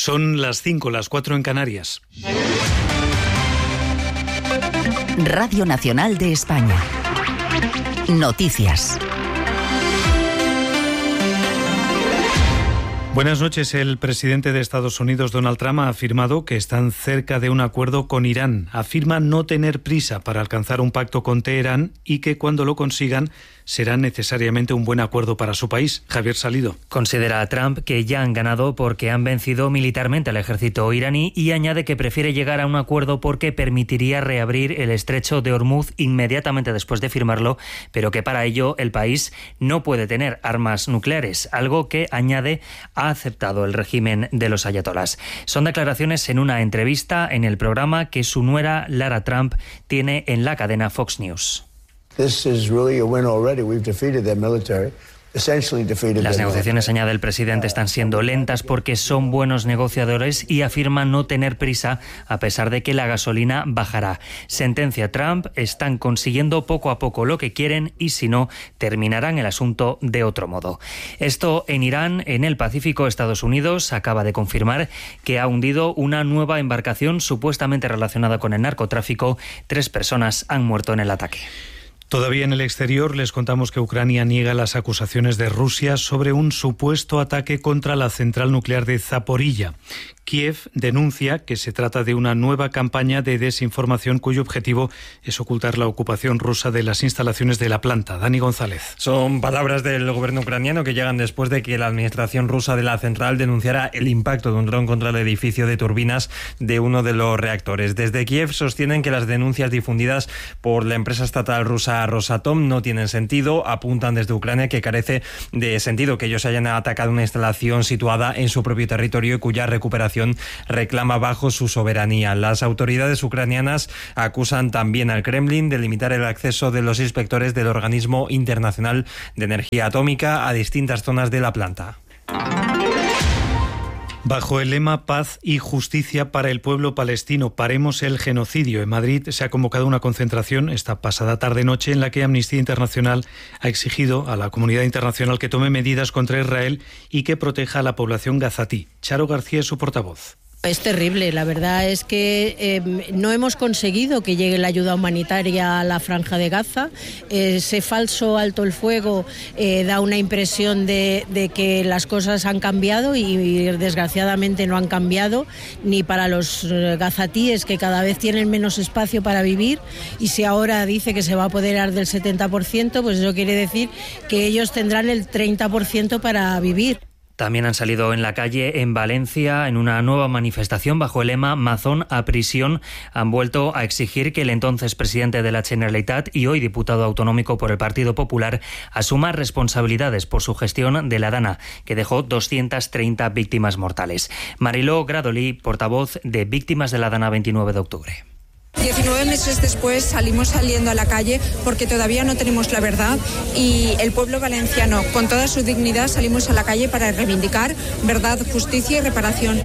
Son las 5, las 4 en Canarias. Radio Nacional de España. Noticias. Buenas noches. El presidente de Estados Unidos, Donald Trump, ha afirmado que están cerca de un acuerdo con Irán. Afirma no tener prisa para alcanzar un pacto con Teherán y que cuando lo consigan será necesariamente un buen acuerdo para su país. Javier Salido. Considera a Trump que ya han ganado porque han vencido militarmente al ejército iraní y añade que prefiere llegar a un acuerdo porque permitiría reabrir el estrecho de Hormuz inmediatamente después de firmarlo, pero que para ello el país no puede tener armas nucleares, algo que, añade, ha aceptado el régimen de los ayatolás. Son declaraciones en una entrevista en el programa que su nuera Lara Trump tiene en la cadena Fox News. Las negociaciones, añade el presidente, están siendo lentas porque son buenos negociadores y afirman no tener prisa a pesar de que la gasolina bajará. Sentencia Trump, están consiguiendo poco a poco lo que quieren y si no, terminarán el asunto de otro modo. Esto en Irán, en el Pacífico. Estados Unidos acaba de confirmar que ha hundido una nueva embarcación supuestamente relacionada con el narcotráfico. 3 personas han muerto en el ataque. Todavía en el exterior les contamos que Ucrania niega las acusaciones de Rusia sobre un supuesto ataque contra la central nuclear de Zaporilla. Kiev denuncia que se trata de una nueva campaña de desinformación cuyo objetivo es ocultar la ocupación rusa de las instalaciones de la planta. Dani González. Son palabras del gobierno ucraniano que llegan después de que la administración rusa de la central denunciara el impacto de un dron contra el edificio de turbinas de uno de los reactores. Desde Kiev sostienen que las denuncias difundidas por la empresa estatal rusa Rosatom no tienen sentido. Apuntan desde Ucrania que carece de sentido que ellos hayan atacado una instalación situada en su propio territorio y cuya recuperación reclama bajo su soberanía. Las autoridades ucranianas acusan también al Kremlin de limitar el acceso de los inspectores del Organismo Internacional de Energía Atómica a distintas zonas de la planta. Bajo el lema Paz y Justicia para el pueblo palestino, paremos el genocidio. En Madrid se ha convocado una concentración esta pasada tarde-noche en la que Amnistía Internacional ha exigido a la comunidad internacional que tome medidas contra Israel y que proteja a la población gazatí. Charo García es su portavoz. Es terrible, la verdad es que no hemos conseguido que llegue la ayuda humanitaria a la Franja de Gaza. Ese falso alto el fuego da una impresión de que las cosas han cambiado y desgraciadamente no han cambiado, ni para los gazatíes, que cada vez tienen menos espacio para vivir, y si ahora dice que se va a apoderar del 70%, pues eso quiere decir que ellos tendrán el 30% para vivir. También han salido en la calle en Valencia en una nueva manifestación bajo el lema Mazón a prisión. Han vuelto a exigir que el entonces presidente de la Generalitat y hoy diputado autonómico por el Partido Popular asuma responsabilidades por su gestión de la Dana, que dejó 230 víctimas mortales. Mariló Gradolí, portavoz de Víctimas de la Dana 29 de octubre. 19 meses después salimos saliendo a la calle porque todavía no tenemos la verdad y el pueblo valenciano, con toda su dignidad, salimos a la calle para reivindicar verdad, justicia y reparación.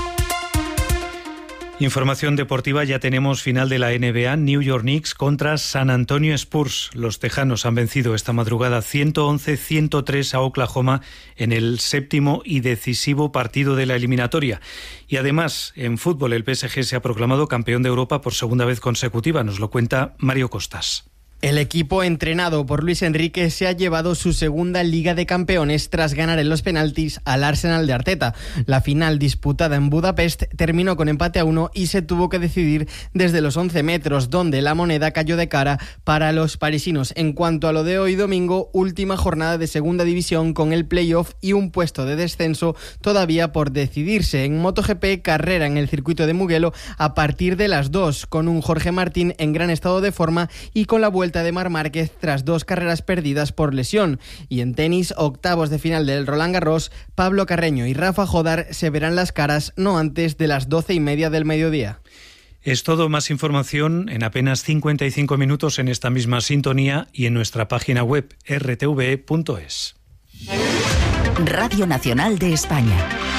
Información deportiva, ya tenemos final de la NBA, New York Knicks contra San Antonio Spurs. Los tejanos han vencido esta madrugada 111-103 a Oklahoma en el 7º y decisivo partido de la eliminatoria. Y además, en fútbol, el PSG se ha proclamado campeón de Europa por segunda vez consecutiva. Nos lo cuenta Mario Costas. El equipo entrenado por Luis Enrique se ha llevado su segunda Liga de Campeones tras ganar en los penaltis al Arsenal de Arteta. La final, disputada en Budapest, terminó con empate a 1 y se tuvo que decidir desde los 11 metros, donde la moneda cayó de cara para los parisinos. En cuanto a lo de hoy domingo, última jornada de segunda división con el playoff y un puesto de descenso todavía por decidirse. En MotoGP, carrera en el circuito de Mugello a partir de las 2, con un Jorge Martín en gran estado de forma y con la vuelta de Marc Márquez tras 2 carreras perdidas por lesión. Y en tenis, octavos de final del Roland Garros, Pablo Carreño y Rafa Jodar se verán las caras no antes de las 12:30 del mediodía. Es todo. Más información en apenas 55 minutos en esta misma sintonía y en nuestra página web rtve.es. Radio Nacional de España.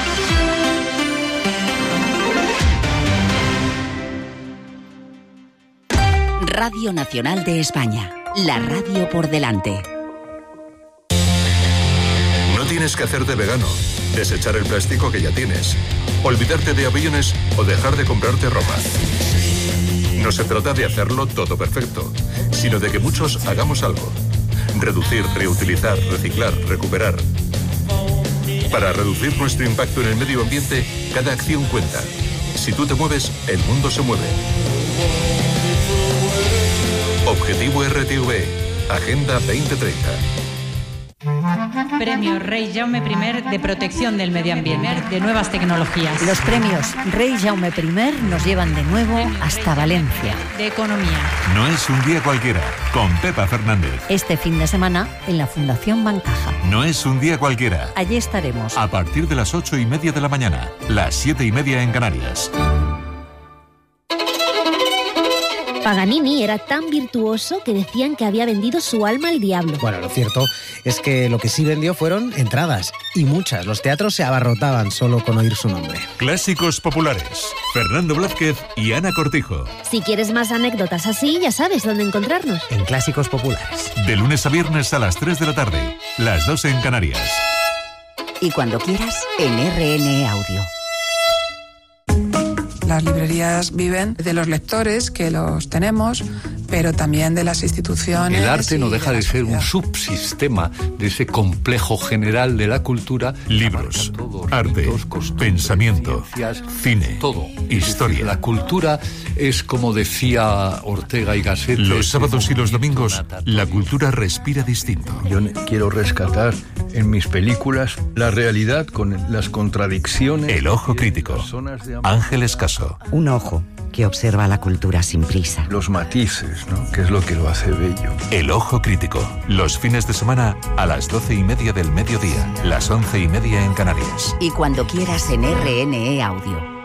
Radio Nacional de España, la radio por delante. No tienes que hacerte vegano, desechar el plástico que ya tienes, olvidarte de aviones o dejar de comprarte ropa. No se trata de hacerlo todo perfecto, sino de que muchos hagamos algo. Reducir, reutilizar, reciclar, recuperar. Para reducir nuestro impacto en el medio ambiente, cada acción cuenta. Si tú te mueves, el mundo se mueve. Objetivo RTV, Agenda 2030. Premio Rey Jaume I de protección del medio ambiente, de nuevas tecnologías. Los premios Rey Jaume I nos llevan de nuevo hasta Valencia. De economía. No es un día cualquiera, con Pepa Fernández. Este fin de semana en la Fundación Bancaja. No es un día cualquiera. Allí estaremos. A partir de las 8:30 de la mañana, las 7:30 en Canarias. Paganini era tan virtuoso que decían que había vendido su alma al diablo. Bueno, lo cierto es que lo que sí vendió fueron entradas, y muchas. Los teatros se abarrotaban solo con oír su nombre. Clásicos populares. Fernando Blázquez y Ana Cortijo. Si quieres más anécdotas así, ya sabes dónde encontrarnos. En Clásicos Populares. De lunes a viernes a las 3 de la tarde, las 12 en Canarias. Y cuando quieras, en RN Audio. Las librerías viven de los lectores, que los tenemos, pero también de las instituciones. El arte no deja de ser un subsistema de ese complejo general de la cultura. Libros, arte, pensamiento, cine, todo, historia. La cultura es, como decía Ortega y Gasset. Los sábados y los domingos, la cultura respira distinto. Yo quiero rescatar en mis películas la realidad con las contradicciones. El ojo crítico. Ángel Escaso. Un ojo que observa la cultura sin prisa. Los matices, ¿no? Que es lo que lo hace bello. El ojo crítico. Los fines de semana a las 12:30 del mediodía, las 11:30 en Canarias. Y cuando quieras en RNE Audio.